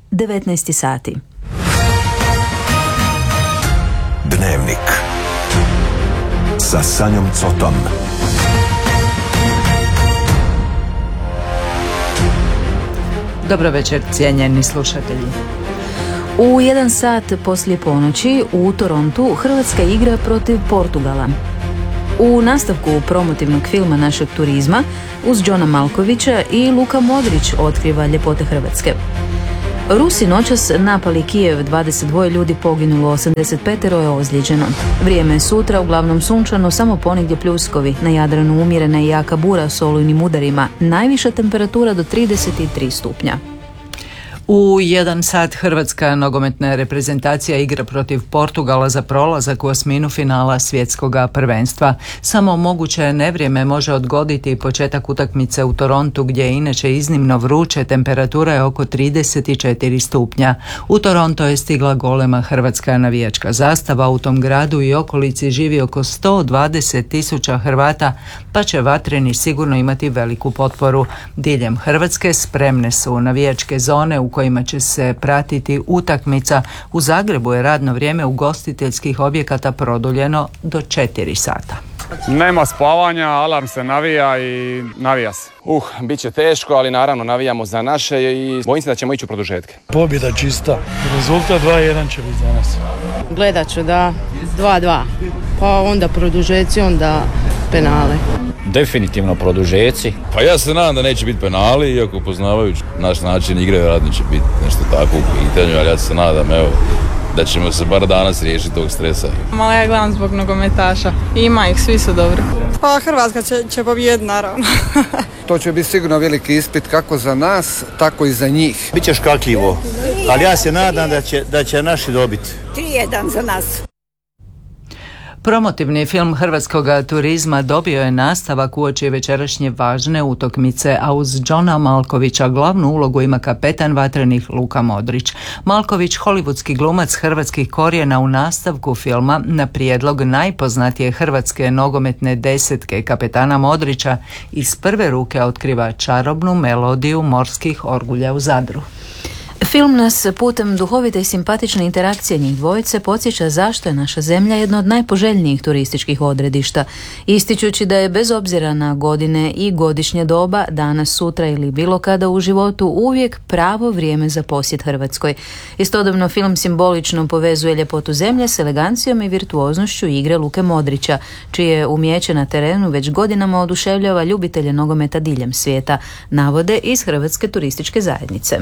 19 sati. Dnevnik sa Sanjom Cotom. Dobro večer, cijenjeni slušatelji. U 1 sat poslije ponoći u Torontu Hrvatska igra protiv Portugala. U nastavku promotivnog filma našeg turizma uz Džona Malkovića i Luka Modrić otkriva ljepote Hrvatske. Rusi noćas napali Kijev, 22 ljudi poginulo, 85 je ozlijeđeno. Vrijeme je sutra uglavnom sunčano, samo ponegdje pljuskovi. Na Jadranu umjerena i jaka bura s olujnim udarima. Najviša temperatura do 33 stupnja. U 1 sat hrvatska nogometna reprezentacija igra protiv Portugala za prolazak u osminu finala svjetskog prvenstva. Samo moguće nevrijeme može odgoditi početak utakmice u Torontu, gdje je inače iznimno vruće, temperatura je oko 34 stupnja. U Toronto je stigla golema hrvatska navijačka zastava. U tom gradu i okolici živi oko 120.000 Hrvata, pa će vatreni sigurno imati veliku potporu. Diljem Hrvatske spremne su navijačke zone u kojima će se pratiti utakmica. U Zagrebu je radno vrijeme ugostiteljskih objekata produljeno do 4 sata. Nema spavanja, alarm se navija i navija se. Bit će teško, ali naravno navijamo za naše i bojim se da ćemo ići u produžetke. Pobjeda čista. Rezultat 2-1 će biti za nas. Gledat ću da 2-2, pa onda produžeci, onda penale. Definitivno produžeci. Pa ja se nadam da neće biti penali, iako poznavajući naš način igre vjerojatno će biti nešto tako u pitanju, ali ja se nadam da ćemo se bar danas riješiti tog stresa. Malo ja gledam zbog nogometaša. Ima ih, svi su dobri. Pa Hrvatska će pobijediti naravno. To će biti sigurno veliki ispit kako za nas, tako i za njih. Biće škakljivo, ali ja se nadam da će naši dobiti. 3-1 za nas. Promotivni film hrvatskog turizma dobio je nastavak uoči večerašnje važne utakmice, a uz Džona Malkovića glavnu ulogu ima kapetan vatrenih Luka Modrić. Malković, hollywoodski glumac hrvatskih korijena, u nastavku filma na prijedlog najpoznatije hrvatske nogometne desetke kapetana Modrića iz prve ruke otkriva čarobnu melodiju morskih orgulja u Zadru. Film nas putem duhovite i simpatične interakcije njih dvojice podsjeća zašto je naša zemlja jedna od najpoželjnijih turističkih odredišta, ističući da je bez obzira na godine i godišnje doba, danas, sutra ili bilo kada u životu, uvijek pravo vrijeme za posjet Hrvatskoj. Istodobno film simbolično povezuje ljepotu zemlje s elegancijom i virtuoznošću igre Luke Modrića, čije umijeće na terenu već godinama oduševljava ljubitelje nogometa diljem svijeta, navode iz Hrvatske turističke zajednice.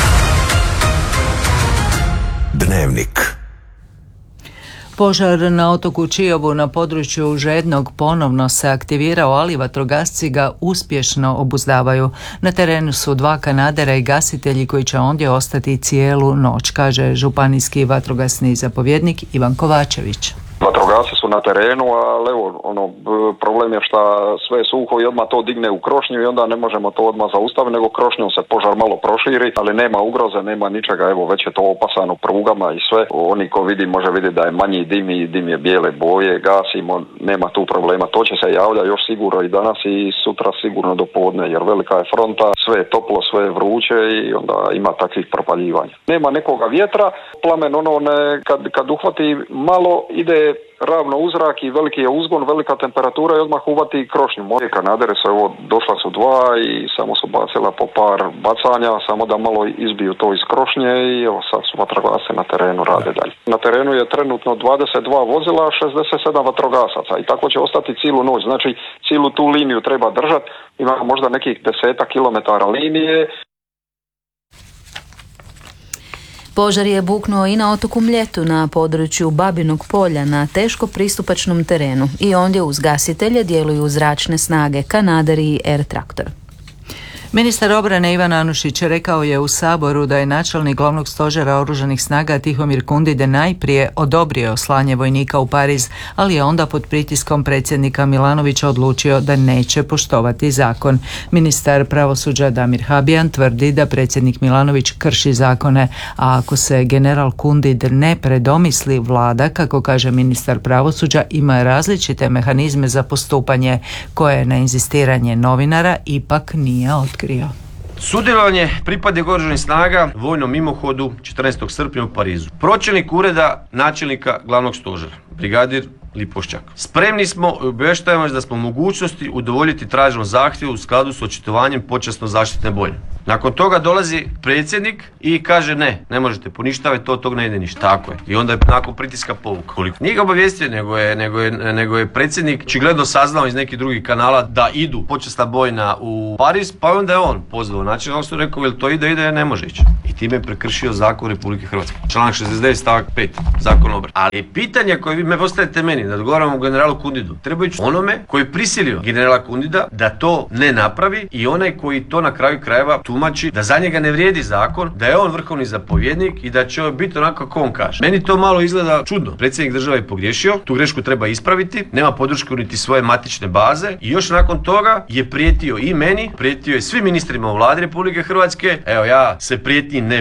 Dnevnik. Požar na otoku Čiovu na području Žednog ponovno se aktivirao, ali vatrogasci ga uspješno obuzdavaju. Na terenu su 2 kanadera i gasitelji koji će ondje ostati cijelu noć, kaže županijski vatrogasni zapovjednik Ivan Kovačević. Vatrogasci su na terenu, ali problem je što sve je suho i odmah to digne u krošnju i onda ne možemo to odmah zaustaviti, nego krošnjom se požar malo proširi, ali nema ugroze, nema ničega, već je to opasano prugama i sve. Oni ko vidi može vidjeti da je manji dim i dim je bijele boje, gasimo, nema tu problema. To će se javljati još sigurno i danas i sutra sigurno do podne, jer velika je fronta, sve je toplo, sve je vruće i onda ima takvih propaljivanja. Nema nekoga vjetra, plamen kad uhvati malo ide ravno uzrak i veliki je uzgon, velika temperatura i odmah uvati krošnju. Moje kanadere su, došla su 2 i samo su bacila po par bacanja, samo da malo izbiju to iz krošnje i sad su vatrogasci na terenu, rade dalje. Na terenu je trenutno 22 vozila, 67 vatrogasaca i tako će ostati cijelu noć. Znači, cijelu tu liniju treba držati, ima možda nekih 10 kilometara linije. Požar je buknuo i na otoku Mljetu na području Babinog polja na teško pristupačnom terenu i ondje uz gasitelje djeluju zračne snage, kanaderi i air traktor. Ministar obrane Ivan Anušić rekao je u Saboru da je načelnik glavnog stožera oružanih snaga Tihomir Kundide najprije odobrio slanje vojnika u Pariz, ali je onda pod pritiskom predsjednika Milanovića odlučio da neće poštovati zakon. Ministar pravosuđa Damir Habijan tvrdi da predsjednik Milanović krši zakone, a ako se general Kundid ne predomisli, vlada, kako kaže ministar pravosuđa, ima različite mehanizme za postupanje koje na inzistiranje novinara ipak nije otkrio. Sudjelovanje pripadnika oružanih snaga vojnom mimohodu 14. srpnja u Parizu. Pročelnik ureda načelnika glavnog stožera, brigadir Lipošćak. Spremni smo i obavještavamo vas da smo u mogućnosti udovoljiti traženom zahtjevu u skladu s očitovanjem počasno zaštitne bojne. Nakon toga dolazi predsjednik i kaže ne možete, poništavati to, od tog ne ide ništa. Tako je. I onda je nakon pritiska povuka. Nije ga obavijestio, nego je predsjednik očigledno saznao iz nekih drugih kanala da idu počasna bojna u Pariz, pa onda je on pozvao načelnika i rekao, jel to ide, ne može ići. I time je prekršio zakon Republike Hrvatske. Članak 69 stavak 5 Zakon o obrani. Ali pitanje koje vi me postavite meni, da odgovaramo generalu Kundidu, treba ići onome koji prisilio generala Kundida da to ne napravi i onaj koji to na kraju krajeva tumači da za njega ne vrijedi zakon, da je on vrhovni zapovjednik i da će biti onako kako on kaže. Meni to malo izgleda čudno. Predsjednik države je pogriješio, tu grešku treba ispraviti, nema podršku niti svoje matične baze i još nakon toga je prijetio i meni, prijetio je svim ministrima u Vladi Republike Hrvatske. Evo ja se prijetim ne